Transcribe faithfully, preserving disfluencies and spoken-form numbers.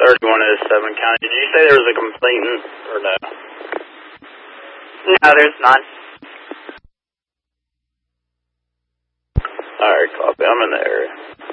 thirty-one oh seven County. Did you say there was a complainant or no? No, there's none. Alright, copy. I'm in the area.